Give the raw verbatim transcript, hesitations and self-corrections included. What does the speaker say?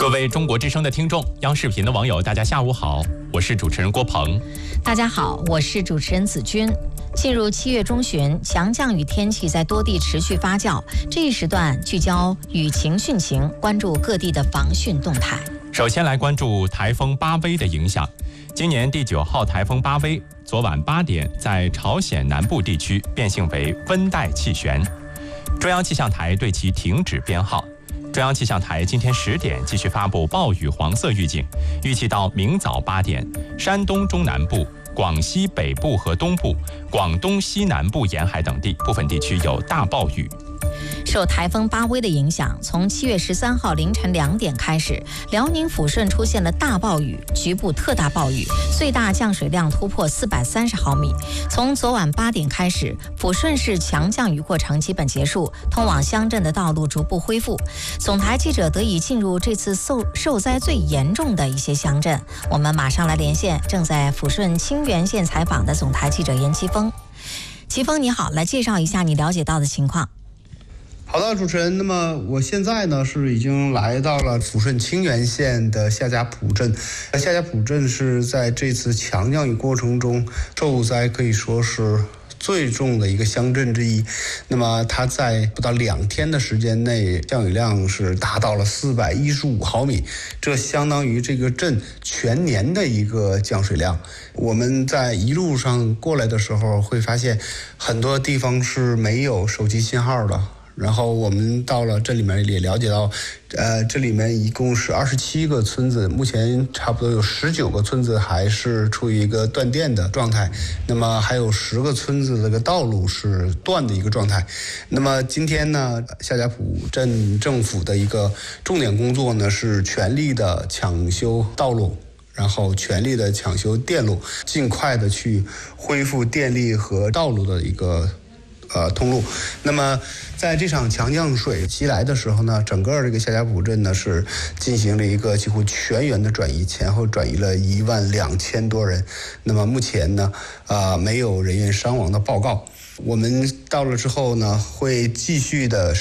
各位中国之声的听众，央视频的网友，大家下午好，我是主持人郭鹏。 大家好，我是主持人子君。进入七月中旬，强降雨天气在多地持续发酵。这一时段聚焦雨情汛情，关注各地的防汛动态。 首先来关注台风巴威的影响。今年第九号台风巴威，昨晚八点在朝鲜南部地区变性为温带气旋，中央气象台对其停止编号。中央气象台今天十点继续发布暴雨黄色预警，预计到明早八点，山东中南部、广西北部和东部、广东西南部沿海等地部分地区有大暴雨。 受台风巴威的影响，从七月十三号凌晨两点开始，辽宁抚顺出现了大暴雨，局部特大暴雨，最大降水量突破四百三十毫米。从昨晚八点开始，抚顺市强降雨过程基本结束，通往乡镇的道路逐步恢复。总台记者得以进入这次受受灾最严重的一些乡镇，我们马上来连线正在抚顺清源县采访的总台记者严奇峰。奇峰你好，来介绍一下你了解到的情况。 好的，主持人。那么我现在呢是已经来到了抚顺清源县的夏家堡镇。夏家堡镇是在这次强降雨过程中受灾可以说是最重的一个乡镇之一。那么它在不到两天的时间内，降雨量是达到了四百一十五毫米，这相当于这个镇全年的一个降水量。我们在一路上过来的时候会发现，很多地方是没有手机信号的。然后我们到了这里面也了解到，呃，这里面一共是二十七个村子，目前差不多有十九个村子还是处于一个断电的状态，那么还有十个村子这个道路是断的一个状态。那么今天呢，夏家堡镇政府的一个重点工作呢是全力的抢修道路，然后全力的抢修电路，尽快的去恢复电力和道路的一个呃，通路。那么在这场强降水袭来的时候呢，整个这个夏家堡镇呢是进行了一个几乎全员的转移，前后转移了一万两千多人。那么目前呢，呃，没有人员伤亡的报告。我们到了之后呢，会继续的